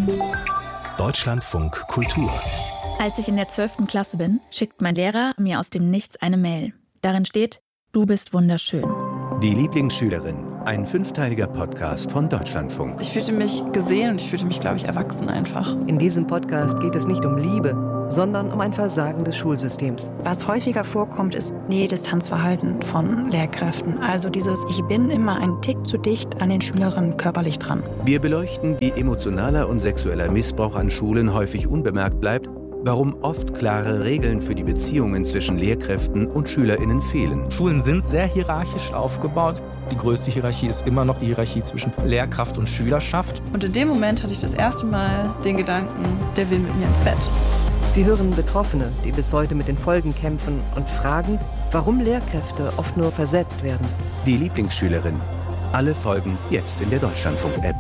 Deutschlandfunk Kultur. Als ich in der 12. Klasse bin, schickt mein Lehrer mir aus dem Nichts eine Mail. Darin steht: Du bist wunderschön. Die Lieblingsschülerin. Ein 5-teiliger Podcast von Deutschlandfunk. Ich fühlte mich gesehen und ich fühlte mich, glaube ich, erwachsen einfach. In diesem Podcast geht es nicht um Liebe, sondern um ein Versagen des Schulsystems. Was häufiger vorkommt, ist Nähe-Distanz-Verhalten von Lehrkräften. Also dieses, ich bin immer ein Tick zu dicht an den Schülerinnen körperlich dran. Wir beleuchten, wie emotionaler und sexueller Missbrauch an Schulen häufig unbemerkt bleibt, warum oft klare Regeln für die Beziehungen zwischen Lehrkräften und SchülerInnen fehlen. Schulen sind sehr hierarchisch aufgebaut. Die größte Hierarchie ist immer noch die Hierarchie zwischen Lehrkraft und Schülerschaft. Und in dem Moment hatte ich das erste Mal den Gedanken, der will mit mir ins Bett. Wir hören Betroffene, die bis heute mit den Folgen kämpfen und fragen, warum Lehrkräfte oft nur versetzt werden. Die Lieblingsschülerin. Alle Folgen jetzt in der Deutschlandfunk-App.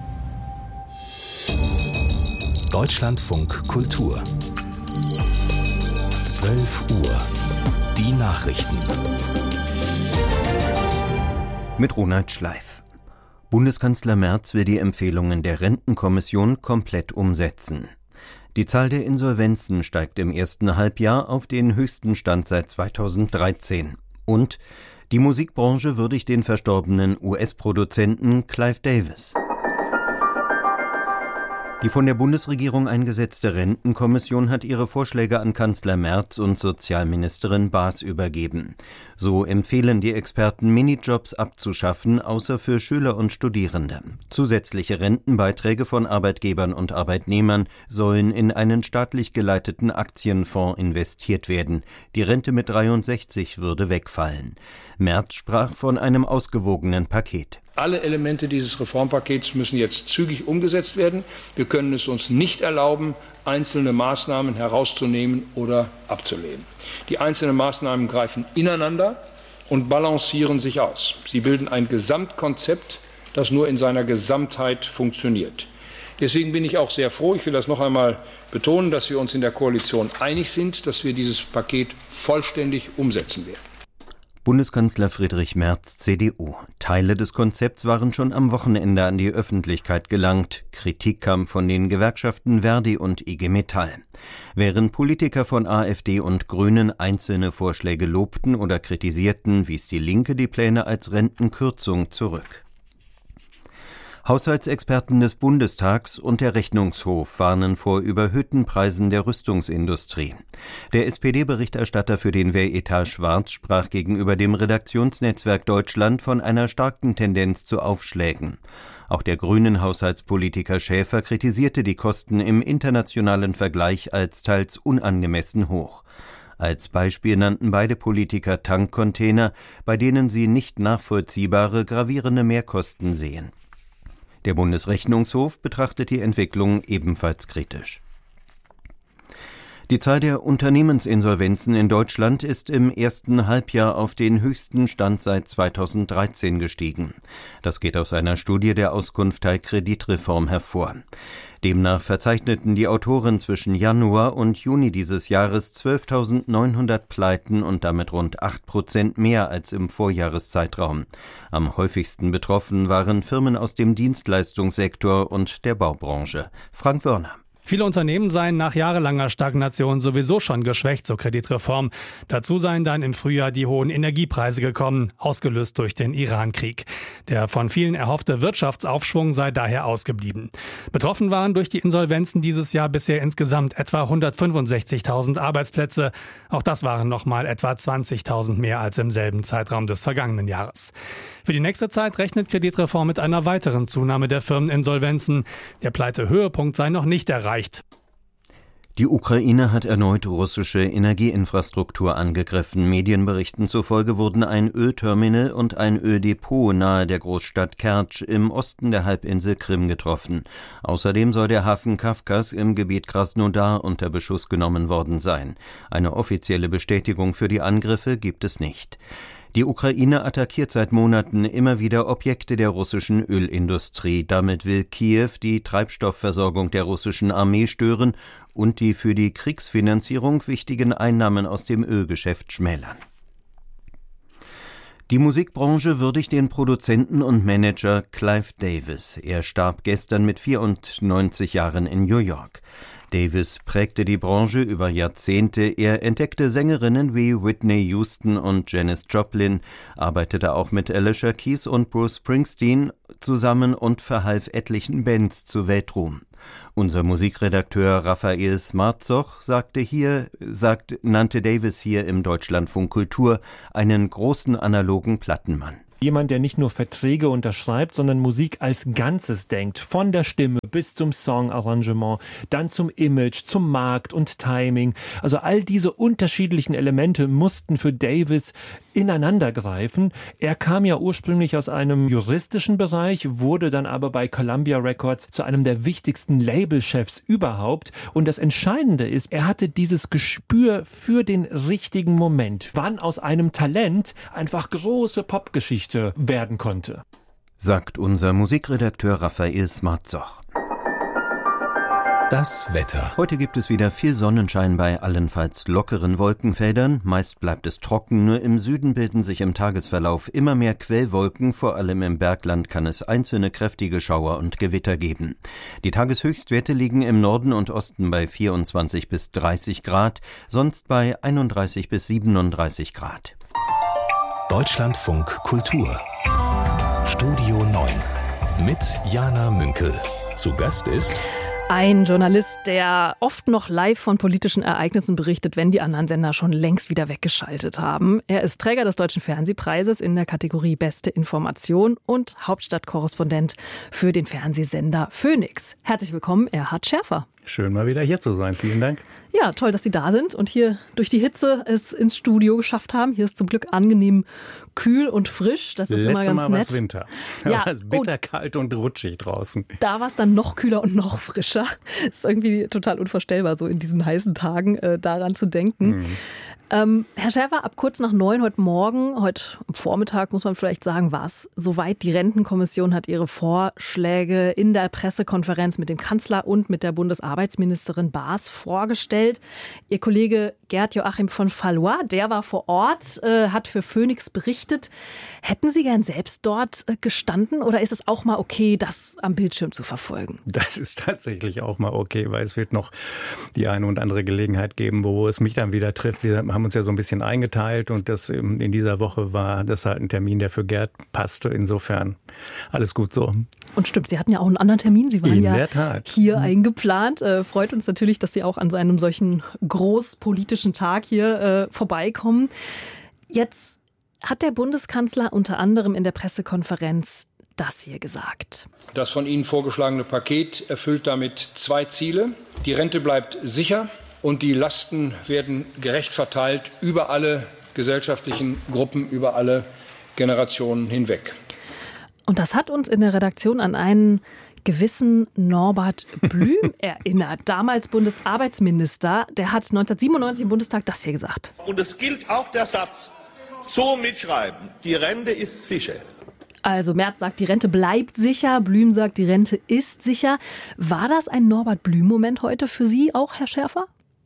Deutschlandfunk Kultur. 12 Uhr. Die Nachrichten. Mit Ronald Schleif. Bundeskanzler Merz will die Empfehlungen der Rentenkommission komplett umsetzen. Die Zahl der Insolvenzen steigt im ersten Halbjahr auf den höchsten Stand seit 2013. Und die Musikbranche würdigt den verstorbenen US-Produzenten Clive Davis. Die von der Bundesregierung eingesetzte Rentenkommission hat ihre Vorschläge an Kanzler Merz und Sozialministerin Baas übergeben. So empfehlen die Experten, Minijobs abzuschaffen, außer für Schüler und Studierende. Zusätzliche Rentenbeiträge von Arbeitgebern und Arbeitnehmern sollen in einen staatlich geleiteten Aktienfonds investiert werden. Die Rente mit 63 würde wegfallen. Merz sprach von einem ausgewogenen Paket. Alle Elemente dieses Reformpakets müssen jetzt zügig umgesetzt werden. Wir können es uns nicht erlauben, einzelne Maßnahmen herauszunehmen oder abzulehnen. Die einzelnen Maßnahmen greifen ineinander und balancieren sich aus. Sie bilden ein Gesamtkonzept, das nur in seiner Gesamtheit funktioniert. Deswegen bin ich auch sehr froh, ich will das noch einmal betonen, dass wir uns in der Koalition einig sind, dass wir dieses Paket vollständig umsetzen werden. Bundeskanzler Friedrich Merz, CDU. Teile des Konzepts waren schon am Wochenende an die Öffentlichkeit gelangt. Kritik kam von den Gewerkschaften Verdi und IG Metall. Während Politiker von AfD und Grünen einzelne Vorschläge lobten oder kritisierten, wies die Linke die Pläne als Rentenkürzung zurück. Haushaltsexperten des Bundestags und der Rechnungshof warnen vor überhöhten Preisen der Rüstungsindustrie. Der SPD-Berichterstatter für den Wehretat Schwarz sprach gegenüber dem Redaktionsnetzwerk Deutschland von einer starken Tendenz zu Aufschlägen. Auch der grünen Haushaltspolitiker Schäfer kritisierte die Kosten im internationalen Vergleich als teils unangemessen hoch. Als Beispiel nannten beide Politiker Tankcontainer, bei denen sie nicht nachvollziehbare, gravierende Mehrkosten sehen. Der Bundesrechnungshof betrachtet die Entwicklung ebenfalls kritisch. Die Zahl der Unternehmensinsolvenzen in Deutschland ist im ersten Halbjahr auf den höchsten Stand seit 2013 gestiegen. Das geht aus einer Studie der Auskunft Teil Kreditreform hervor. Demnach verzeichneten die Autoren zwischen Januar und Juni dieses Jahres 12.900 Pleiten und damit rund 8% mehr als im Vorjahreszeitraum. Am häufigsten betroffen waren Firmen aus dem Dienstleistungssektor und der Baubranche. Frank Wörner. Viele Unternehmen seien nach jahrelanger Stagnation sowieso schon geschwächt zur Kreditreform. Dazu seien dann im Frühjahr die hohen Energiepreise gekommen, ausgelöst durch den Iran-Krieg. Der von vielen erhoffte Wirtschaftsaufschwung sei daher ausgeblieben. Betroffen waren durch die Insolvenzen dieses Jahr bisher insgesamt etwa 165.000 Arbeitsplätze. Auch das waren nochmal etwa 20.000 mehr als im selben Zeitraum des vergangenen Jahres. Für die nächste Zeit rechnet Kreditreform mit einer weiteren Zunahme der Firmeninsolvenzen. Der Pleitehöhepunkt sei noch nicht erreicht. Die Ukraine hat erneut russische Energieinfrastruktur angegriffen. Medienberichten zufolge wurden ein Ölterminal und ein Öldepot nahe der Großstadt Kertsch im Osten der Halbinsel Krim getroffen. Außerdem soll der Hafen Kafkas im Gebiet Krasnodar unter Beschuss genommen worden sein. Eine offizielle Bestätigung für die Angriffe gibt es nicht. Die Ukraine attackiert seit Monaten immer wieder Objekte der russischen Ölindustrie. Damit will Kiew die Treibstoffversorgung der russischen Armee stören und die für die Kriegsfinanzierung wichtigen Einnahmen aus dem Ölgeschäft schmälern. Die Musikbranche würdigt den Produzenten und Manager Clive Davis. Er starb gestern mit 94 Jahren in New York. Davis prägte die Branche über Jahrzehnte. Er entdeckte Sängerinnen wie Whitney Houston und Janis Joplin, arbeitete auch mit Alicia Keys und Bruce Springsteen zusammen und verhalf etlichen Bands zu Weltruhm. Unser Musikredakteur Raphael Smartzoch nannte Davis hier im Deutschlandfunk Kultur einen großen analogen Plattenmann. Jemand, der nicht nur Verträge unterschreibt, sondern Musik als Ganzes denkt. Von der Stimme bis zum Songarrangement, dann zum Image, zum Markt und Timing. Also all diese unterschiedlichen Elemente mussten für Davis ineinandergreifen. Er kam ja ursprünglich aus einem juristischen Bereich, wurde dann aber bei Columbia Records zu einem der wichtigsten Labelchefs überhaupt. Und das Entscheidende ist, er hatte dieses Gespür für den richtigen Moment, wann aus einem Talent einfach große Popgeschichte werden konnte. Sagt unser Musikredakteur Raphael Smartzoch. Das Wetter. Heute gibt es wieder viel Sonnenschein bei allenfalls lockeren Wolkenfeldern. Meist bleibt es trocken, nur im Süden bilden sich im Tagesverlauf immer mehr Quellwolken. Vor allem im Bergland kann es einzelne kräftige Schauer und Gewitter geben. Die Tageshöchstwerte liegen im Norden und Osten bei 24 bis 30 Grad, sonst bei 31 bis 37 Grad. Deutschlandfunk Kultur. Studio 9 mit Jana Münkel. Zu Gast ist ein Journalist, der oft noch live von politischen Ereignissen berichtet, wenn die anderen Sender schon längst wieder weggeschaltet haben. Er ist Träger des Deutschen Fernsehpreises in der Kategorie Beste Information und Hauptstadtkorrespondent für den Fernsehsender Phoenix. Herzlich willkommen, Erhard Schärfer. Schön, mal wieder hier zu sein. Vielen Dank. Ja, toll, dass Sie da sind und hier durch die Hitze es ins Studio geschafft haben. Hier ist zum Glück angenehm kühl und frisch. Das ist immer ganz nett. Letztes Mal war es Winter. Ja, es ist bitterkalt und rutschig draußen. Da war es dann noch kühler und noch frischer. Das ist irgendwie total unvorstellbar, so in diesen heißen Tagen daran zu denken. Herr Schärfer, ab kurz nach 9 heute Morgen, heute am Vormittag muss man vielleicht sagen, war es soweit. Die Rentenkommission hat ihre Vorschläge in der Pressekonferenz mit dem Kanzler und mit der Bundesarbeitsministerin Baas vorgestellt. Ihr Kollege Gerd-Joachim von Fallois, der war vor Ort, hat für Phoenix berichtet. Hätten Sie gern selbst dort gestanden oder ist es auch mal okay, das am Bildschirm zu verfolgen? Das ist tatsächlich auch mal okay, weil es wird noch die eine und andere Gelegenheit geben, wo es mich dann wieder trifft. Wir haben uns ja so ein bisschen eingeteilt und das in dieser Woche war das halt ein Termin, der für Gerd passte. Insofern alles gut so. Und stimmt, Sie hatten ja auch einen anderen Termin. Sie waren in ja der Tat hier eingeplant. Freut uns natürlich, dass Sie auch an einem solchen großpolitischen Tag hier vorbeikommen. Jetzt hat der Bundeskanzler unter anderem in der Pressekonferenz das hier gesagt. Das von Ihnen vorgeschlagene Paket erfüllt damit 2 Ziele. Die Rente bleibt sicher und die Lasten werden gerecht verteilt über alle gesellschaftlichen Gruppen, über alle Generationen hinweg. Und das hat uns in der Redaktion an einen gewissen Norbert Blüm erinnert, damals Bundesarbeitsminister. Der hat 1997 im Bundestag das hier gesagt. Und es gilt auch der Satz, so mitschreiben, die Rente ist sicher. Also Merz sagt, die Rente bleibt sicher, Blüm sagt, die Rente ist sicher. War das ein Norbert Blüm-Moment heute für Sie auch, Herr Schärfer?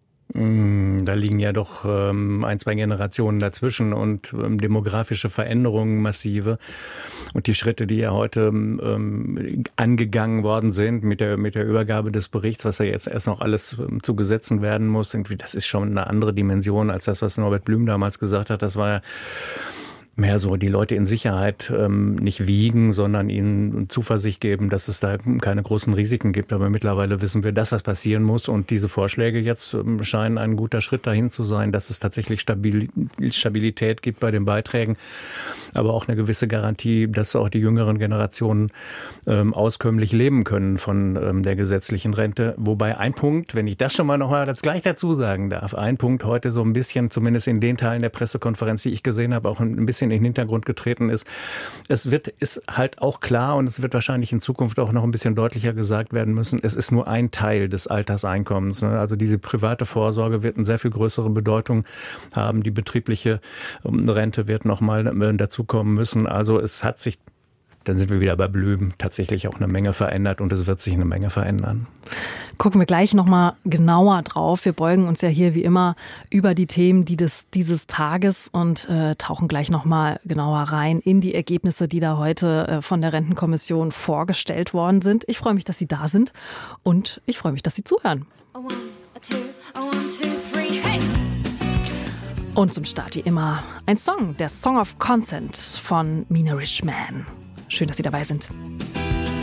Da liegen ja doch 1-2 Generationen dazwischen und demografische Veränderungen massive. Und die Schritte, die ja heute angegangen worden sind mit der Übergabe des Berichts, was ja jetzt erst noch alles zu Gesetzen werden muss, irgendwie, das ist schon eine andere Dimension als das, was Norbert Blüm damals gesagt hat. Das war ja mehr so die Leute in Sicherheit nicht wiegen, sondern ihnen Zuversicht geben, dass es da keine großen Risiken gibt. Aber mittlerweile wissen wir das, was passieren muss. Und diese Vorschläge jetzt scheinen ein guter Schritt dahin zu sein, dass es tatsächlich Stabilität gibt bei den Beiträgen, aber auch eine gewisse Garantie, dass auch die jüngeren Generationen auskömmlich leben können von der gesetzlichen Rente. Wobei ein Punkt, wenn ich das schon mal noch mal gleich dazu sagen darf, ein Punkt heute so ein bisschen, zumindest in den Teilen der Pressekonferenz, die ich gesehen habe, auch ein bisschen in den Hintergrund getreten ist. Ist halt auch klar und es wird wahrscheinlich in Zukunft auch noch ein bisschen deutlicher gesagt werden müssen, es ist nur ein Teil des Alterseinkommens. Also diese private Vorsorge wird eine sehr viel größere Bedeutung haben. Die betriebliche Rente wird noch mal dazukommen müssen. Also es hat sich dann sind wir wieder bei Blüm tatsächlich auch eine Menge verändert und es wird sich eine Menge verändern. Gucken wir gleich nochmal genauer drauf. Wir beugen uns ja hier wie immer über die Themen dieses Tages und tauchen gleich nochmal genauer rein in die Ergebnisse, die da heute von der Rentenkommission vorgestellt worden sind. Ich freue mich, dass Sie da sind und ich freue mich, dass Sie zuhören. Und zum Start wie immer ein Song, der Song of Consent von Mina Richman. Schön, dass Sie dabei sind.